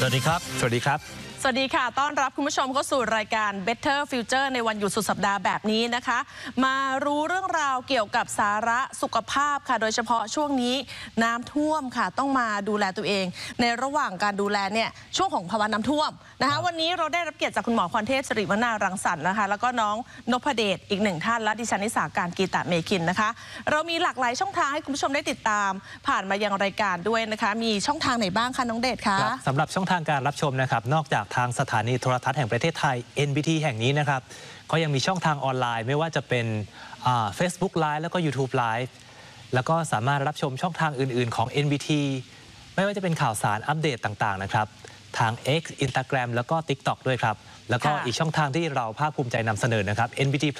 สวัสดีครับสวัสดีครับสวัสดีค่ะต้อนรับคุณผู้ชมเข้าสู่รายการ Better Future ในวันหยุดสุดสัปดาห์แบบนี้นะคะมารู้เรื่องราวเกี่ยวกับสาระสุขภาพค่ะโดยเฉพาะช่วงนี้น้ำท่วมค่ะต้องมาดูแลตัวเองในระหว่างการดูแลเนี่ยช่วงของภาวะน้ำท่วมนะคะวันนี้เราได้รับเกียรติจากคุณหมอพรเทพสิริวนารังสรรค์นะคะแล้วก็น้องนพเดชอีกหนึ่งท่านและดิฉันนิสาการกีตะเมคินนะคะเรามีหลากหลายช่องทางให้คุณผู้ชมได้ติดตามผ่านมายังรายการด้วยนะคะมีช่องทางไหนบ้างคะน้องเดชคะสำหรับช่องทางการรับชมนะครับนอกจากทางสถานีโทรทัศน์แห่งประเทศไทย NBT แห่งนี้นะครับก็ยังมีช่องทางออนไลน์ไม่ว่าจะเป็นFacebook Live แล้วก็ YouTube Live แล้วก็สามารถรับชมช่องทางอื่นๆของ NBT ไม่ว่าจะเป็นข่าวสารอัปเดตต่างๆนะครับทาง X Instagram แล้วก็ TikTok ด้วยครับแล้วก็อีกช่องทางที่เราภาคภูมิใจนำเสนอนะครับ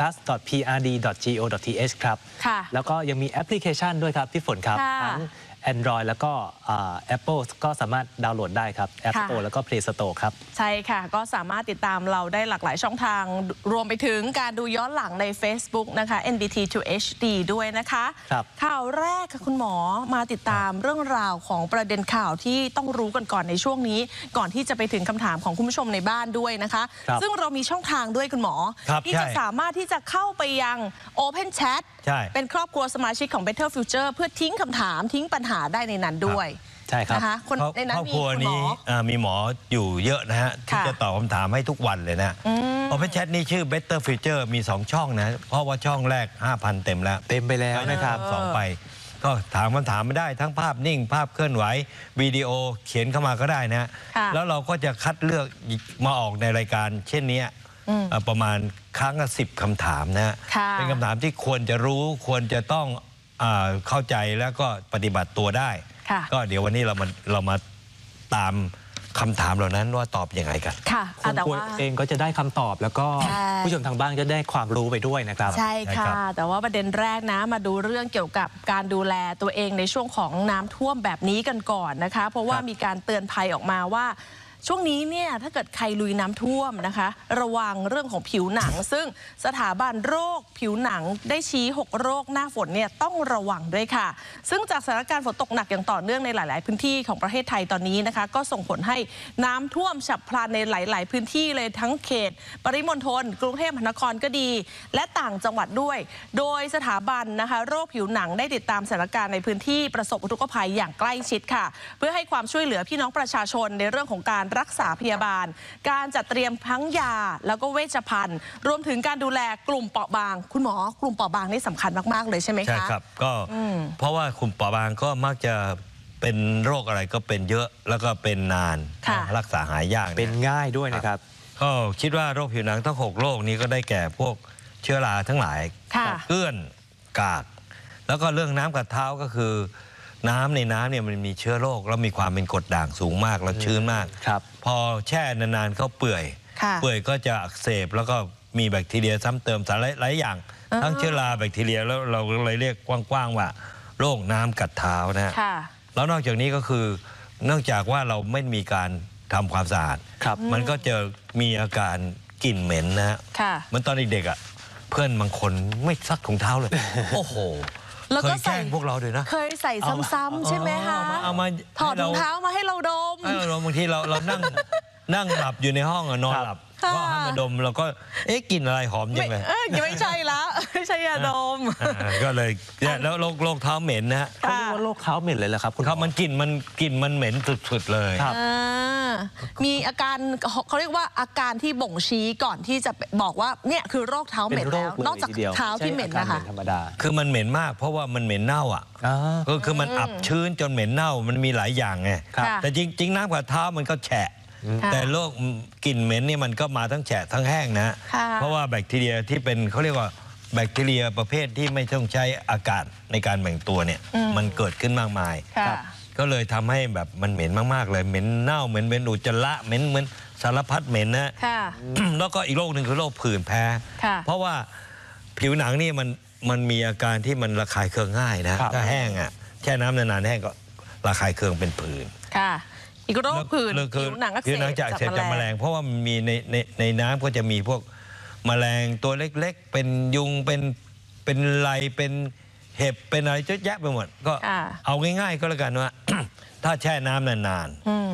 nbtplus.prd.go.th ครับแล้วก็ยังมีแอปพลิเคชันด้วยครับพี่ฝนครับทั้งAndroid แล้วก็ Apple ก็สามารถดาวน์โหลดได้ครับ App Store แล้วก็ Play Store ครับใช่ค่ะก็สามารถติดตามเราได้หลากหลายช่องทางรวมไปถึงการดูย้อนหลังใน Facebook นะคะ NBT to HD ด้วยนะคะข่าวแรกค่ะคุณหมอมาติดตามเรื่องราวของประเด็นข่าวที่ต้องรู้กันก่อนในช่วงนี้ก่อนที่จะไปถึงคำถามของคุณผู้ชมในบ้านด้วยนะคะซึ่งเรามีช่องทางด้วยคุณหมอที่จะสามารถที่จะเข้าไปยัง Open Chat เป็นครอบครัวสมาชิกของ Better Future เพื่อทิ้งคำถามทิ้งปัญหาได้ในนั้นด้วยใช่ครับนะคะคนในนั้นมีคุณหมอมีหมออยู่เยอะนะฮะที่จะตอบคำถามให้ทุกวันเลยนะOpen Chat นี่ชื่อ Better Future มี2ช่องนะเพราะว่าช่องแรก 5,000 เต็มแล้วเต็มไปแล้วนะครับ 2ไปก็ถามคำถามไม่ได้ทั้งภาพนิ่งภาพเคลื่อนไหววิดีโอเขียนเข้ามาก็ได้นะแล้วเราก็จะคัดเลือกมาออกในรายการเช่นนี้ประมาณครั้งละ10 คำถามนะเป็นคำถามที่ควรจะรู้ควรจะต้องเข้าใจแล้วก็ปฏิบัติตัวได้ก็เดี๋ยววันนี้เรามาตามคำถามเหล่านั้นว่าตอบยังไงกันคนป่วยเองก็จะได้คำตอบแล้วก็ผู้ชมทางบ้านก็ได้ความรู้ไปด้วยนะครับใช่ค่ะแต่ว่าประเด็นแรกนะมาดูเรื่องเกี่ยวกับการดูแลตัวเองในช่วงของน้ำท่วมแบบนี้กันก่อนนะคะเพราะว่ามีการเตือนภัยออกมาว่าช่วงนี้เนี่ยถ้าเกิดใครลุยน้ำท่วมนะคะระวังเรื่องของผิวหนังซึ่งสถาบันโรคผิวหนังได้ชี้6โรคหน้าฝนเนี่ยต้องระวังด้วยค่ะซึ่งจากสถานการณ์ฝนตกหนักอย่างต่อเนื่องในหลายๆพื้นที่ของประเทศไทยตอนนี้นะคะก็ส่งผลให้น้ำท่วมฉับพลันในหลายๆพื้นที่เลยทั้งเขตปริมณฑลกรุงเทพมหานครก็ดีและต่างจังหวัดด้วยโดยสถาบันนะคะโรคผิวหนังได้ติดตามสถานการณ์ในพื้นที่ประสบอุทกภัยอย่างใกล้ชิดค่ะเพื่อให้ความช่วยเหลือพี่น้องประชาชนในเรื่องของการรักษาพยาบาลการจัดเตรียมทั้งยาแล้วก็เวชภัณฑ์รวมถึงการดูแลกลุ่มเปราะบางคุณหมอกลุ่มเปราะบางนี่สำคัญมากๆเลยใช่ไหมคะใช่ครับก็เพราะว่ากลุ่มเปราะบางก็มักจะเป็นโรคอะไรก็เป็นเยอะแล้วก็เป็นนานรักษาหายยากเป็นง่ายด้วยนะครับก็คิดว่าโรคผิวหนังทั้ง6โรคนี้ก็ได้แก่พวกเชื้อราทั้งหลายเกลื่อนกากแล้วก็เรื่องน้ำกัดเท้าก็คือน้ำในน้ำเนี่ยมันมีเชื้อโรคแล้วมีความเป็นกรดด่างสูงมากแล้วชื้นมากพอแช่นานๆก็เปื่อยก็จะอักเสบแล้วก็มีแบคทีเรียซ้ำเติมสารหลายอย่างทั้งเชื้อราแบคทีเรียแล้วเราเลยเรียกกว้างๆว่าโรคน้ำกัดเท้านะแล้วนอกจากนี้ก็คือเนื่องจากว่าเราไม่มีการทำความสะอาดมันก็จะมีอาการกลิ่นเหม็นนะฮะมันตอนเด็กๆอ่ะเพื่อนบางคนไม่ซักถุงเท้าเลยโอ้โหแล้วก็ใส่พวกเราด้วยนะเคยใส่ซ้ำๆใช่ไหมคะถอดถุงเท้ามาให้เราดมบางทีเรานั่งหลับอยู่ในห้องนอนหลับก็ให้มาดมเราก็กลิ่นอะไรหอมจังเลยไม่ใช่ละไม่ใช่ยาดมก็เลยแล้วโรคเท้าเหม็นนะเขาเรียกว่าโรคเท้าเหม็นเลยเหรอครับคุณครับมันกลิ่นมันเหม็นสุดๆเลยมีอาการเขาเรียกว่าอาการที่บ่งชี้ก่อนที่จะบอกว่าเนี่ยคือโรคเท้าเหม็นแล้วนอกจากเท้าที่เหม็นนะคะคือมันเหม็นมากเพราะว่ามันเหม็นเน่าอ่ะก็คือมันอับชื้นจนเหม็นเน่ามันมีหลายอย่างไงแต่จริงๆน้ำกัดเท้ามันก็แฉะแต่โรคกลิ่นเหม็นนี่มันก็มาทั้งแฉะทั้งแห้งนะเพราะว่าแบคทีเรียที่เป็นเขาเรียกว่าแบคทีเรียประเภทที่ไม่ต้องใช้อากาศในการแบ่งตัวเนี่ยมันเกิดขึ้นมากมายก็เลยทำให้แบบมันเหม็นมากๆเลยเหม็นเน่าเหม็นอุจจาระเหม็นสารพัดเหม็นนะแล้วก็อีกโรคหนึ่งคือโรคผื่นแพ้เพราะว่าผิวหนังนี่มันมีอาการที่มันระคายเคืองง่ายนะถ้าแห้งอ่ะแช่น้ำนานๆแห้งก็ระคายเคืองเป็นผื่นอีกโรคผื่นผิวหนังอักเสบจากแมลงเพราะว่ามันมีในน้ำก็จะมีพวกแมลงตัวเล็กๆเป็นยุงเป็นไรเป็นเห็บเป็นอะไรเยอะแยะไปหมดก็เอาง่ายๆก็แล้วกันว่าถ้าแช่น้ำนาน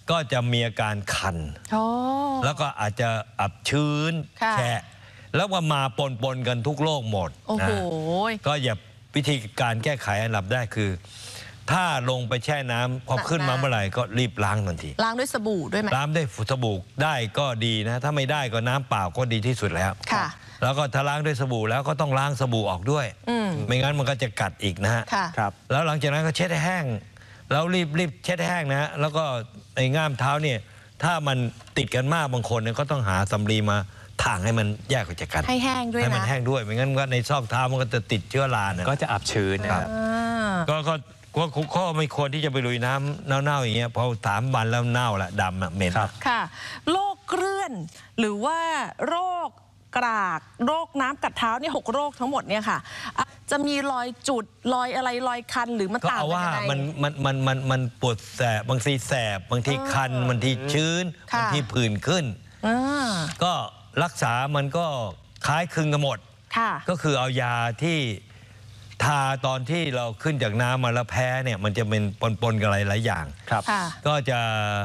ก็จะมีอาการคันอ๋อแล้วก็อาจจะอับชื้นค่ะแฉะแล้วก็มาปนกันทุกโรคหมดโอ้โหนะก็อย่าวิธีการแก้ไขอันดับได้คือ ถ้าลงไปแช่น้ำพอขึ้นมาเมื่อไหร่ก็รีบล้างทันทีล้างด้วยสบู่ด้วยไหมล้างด้วยสบู่ได้ก็ดีนะ ถ้าไม่ได้ก็น้ำเปล่าก็ดีที่สุดแล้วค่ะแล้วก็ถ้าล้างด้วยสบู่แล้วก็ต้องล้างสบู่ออกด้วย ไม่งั้นมันก็จะกัดอีกนะฮะค่ะครับแล้วหลังจากนั้นก็เช็ดให้แห้งแล้วรีบเช็ดให้แห้งนะฮะแล้วก็ไอ้ง่ามเท้าเนี่ยถ้ามันติดกันมากบางคนเนี่ยก็ต้องหาสำลีมาถ่างให้มันแยกออกจากกันให้แห้งด้วยนะให้มันแห้งด้วยไม่งั้นก็ในซอกเท้ามันก็จะติดเชื้อรานะก็จะอับชื้นนะครับก็ไม่ควรที่จะไปลุยน้ำเน่าๆอย่างเงี้ยเพราะ3 วันแล้วเน่าละดำอะเหม็นครับค่ะโรคเกลื่อนหรือว่าโรคกรากโรคน้ำกัดเท้าเนี่ย6 โรคทั้งหมดเนี่ยค่ะอ่ะจะมีรอยจุดรอยอะไรรอยคันหรือมันก็ต่างเอากันว่ายังไงมันปวดแสบบางทีแสบบางทีคันบางทีชื้นค่ะบางทีผื่นขึ้นอ่าก็รักษามันก็คล้ายคลึงกันหมดค่ะก็คือเอายาที่ทาตอนที่เราขึ้นจากน้ำมาแล้วแพ้เนี่ยมันจะเป็นปนกันหลายอย่างครับค่ะก็จะ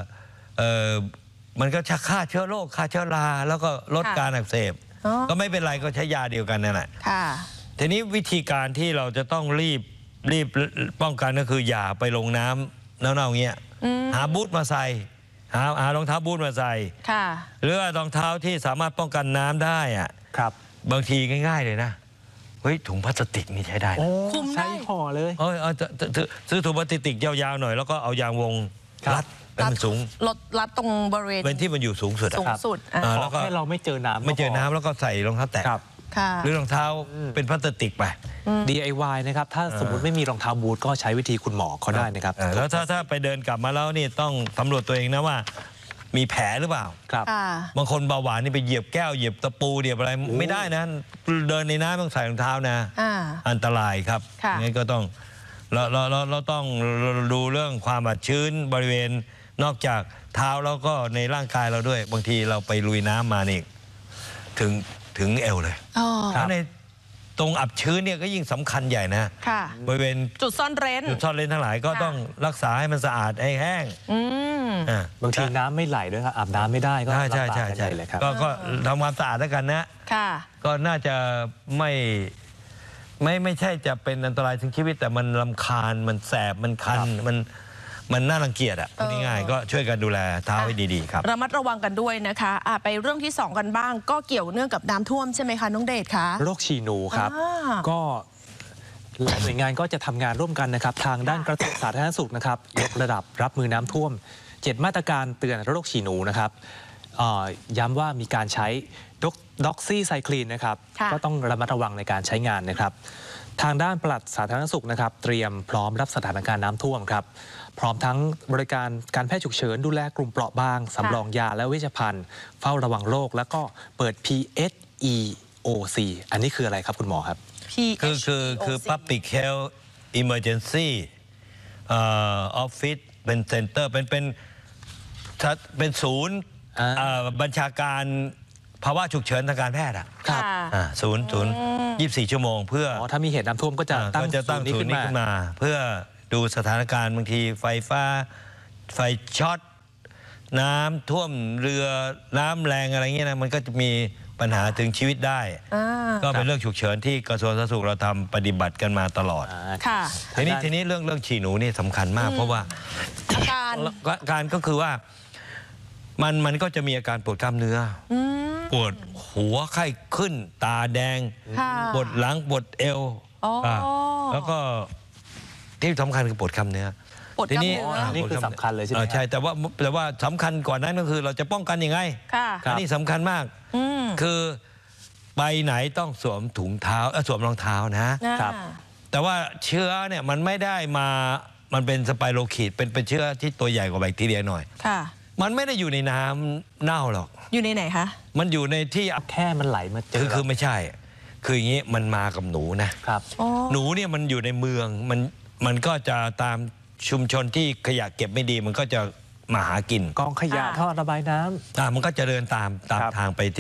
มันก็จะฆ่าเชื้อโรคฆ่าเชื้อราแล้วก็ลดค่ะการอักเสบอ๋อก็ไม่เป็นไรก็ใช้ยาเดียวกันนั่นแหละค่ะทีนี้วิธีการที่เราจะต้องรีบป้องกันก็คืออย่าไปลงน้ำเน่าๆเงี้ยหาบูทมาใส่หารองเท้าบูทมาใส่ค่ะหรือว่ารองเท้าที่สามารถป้องกันน้ำได้อะครับบางทีง่ายๆเลยนะเฮ้ยถุงพลาสติกนี่ใช้ได้นะโอ้คุมได้ใช้ห่อเลยซื้อถุงพลาสติกยาวๆหน่อยแล้วก็เอายางวงครับรัดให้มันสูงรัดตรงบริเวณเป็นที่มันอยู่สูงสุดอะสูงสุดอ่ะอ่าขแล้อวก็แค่เราไม่เจอน้ำไม่เจอก็พน้ำแล้วก็ใส่รองเท้าแตะครับค่ะหรือรองเท้าเป็นพลาสติกไป DIY นะครับ ถ้าสมมุติไม่มีรองเท้าบูทก็ใช้วิธีคุณหมอเขาได้นะครับแล้วถ้าไปเดินกลับมาแล้วนี่ต้องสำรวจตัวเองนะว่า มีแผลหรือเปล่าครับค่ะบางคนเบาหวานนี่ไปเหยียบแก้วเหยียบตะปูเหยียบอะไรไม่ได้นะ เดินในน้ำต้องใส่รองเท้านะอ่าอันตรายครับค่ะงั้นก็ต้องเราต้องดูเรื่องความอับชื้นบริเวณนอกจากเท้าแล้วก็ในร่างกายเราด้วย บางทีเราไปลุยน้ำมานี่ถึงเอวเลยอ๋อแล้วในตรงอับชื้นเนี่ยก็ยิ่งสำคัญใหญ่นะค่ะบริเวณจุดซ่อนเร้นจุดซ่อนเร้นทั้งหลายก็ค่ะต้องรักษาให้มันสะอาดให้แห้งอืมอ่ะบางทีน้ำไม่ไหลด้วยครับอาบน้ำไม่ได้ก็ใช่ใช่ลำบากใช่กันใช่ใหญ่เลยครับก็ทำความสะอาดแล้วกันนะค่ะก็น่าจะไม่ใช่จะเป็นอันตรายถึงชีวิตแต่มันรำคาญมันแสบมันคันมันน่ารังเกียจอ่ะพูดง่ายๆก็ช่วยกันดูแลเท้าให้ดีๆครับระมัดระวังกันด้วยนะคะไปเรื่องที่ 2 กันบ้าง ก็เกี่ยวเนื่องกับน้ำท่วมใช่ไหมคะน้องเดชคะโรคฉี่หนูครับอ่าก็หลายหน่วยงานก็จะทำงานร่วมกันนะครับ ทางด้านกระทรวงสาธารณสุขนะครับ ยกระดับรับมือน้ำท่วม 7 มาตรการเตือนโรคฉี่หนูนะครับย้ำว่ามีการใช้ด็อกซี่ไซคลีนนะครับค่ะก็ต้องระมัดระวังในการใช้งานนะครับ ทางด้านปลัดสาธารณสุขนะครับ เตรียมพร้อมรับสถานการณ์น้ำท่วมครับ พร้อมทั้งบริการการแพทย์ฉุกเฉินดูแลกลุ่มเปราะบางสำรองยาและเวชภัณฑ์เฝ้าระวังโรค แล้วก็เปิด PHEOC อันนี้คืออะไรครับคุณหมอครับคือ Public Health Emergency Office เป็นเซ็นเตอร์เป็นศูนย์บัญชาการภาวะฉุกเฉินทางการแพทย์อ่ะครับศูนย์24 ชั่วโมงเพื่อถ้ามีเหตุน้ำท่วมก็จะตั้งศูนย์นี้ศูนย์ขึ้นี้นขึ้นมามา เพื่อดูสถานการณ์บางทีไฟฟ้าไฟช็อตน้ำท่วมเรือน้ำแรงอะไรเงี้ยนะมันก็จะมีปัญหาถึงชีวิตได้ ก็เป็นเรื่องฉุกเฉินที่กระทรวงสาธารณสุขเราทำปฏิบัติกันมาตลอดค่ะทีนี้เรื่องฉี่หนูนี่สำคัญมาก เพราะว่าอาการก็คือว่ามันก็จะมีอาการปวดกล้ามเนื้ออปวดหัวไข้ขึ้น ตาแดงค่ะปวดหลังปวดเอวอ๋ออ่าแล้วก็ที่สำคัญคือปวดกล้ามเนื้อปวดกล้ามเนื้อนี่คือสำคัญเลยใช่ไหมใช่แต่ว่าสำคัญกว่านั้นก็คือเราจะป้องกันยังไงค่ะอันนี้สำคัญมาก คือไปไหนต้องสวมถุงเท้าสวมรองเท้านะครับแต่ว่าเชื้อเนี่ยมันไม่ได้มันเป็นสไปโรคีดเป็นเชื้อที่ตัวใหญ่กว่าแบคทีเรียหน่อยค่ะมันไม่ได้อยู่ในน้ำเน่าหรอกอยู่ในไหนคะมันอยู่ในที่แค่มันไหลมาเจอคือไม่ใช่ คืออย่างนี้มันมากับหนูนะครับอ๋อหนูเนี่ยมันอยู่ในเมืองมันก็จะตามชุมชนที่ขยะเก็บไม่ดีมันก็จะมาหากินกองขยะท่อระบายน้ำมันก็จะเดินตามครับทางไปที่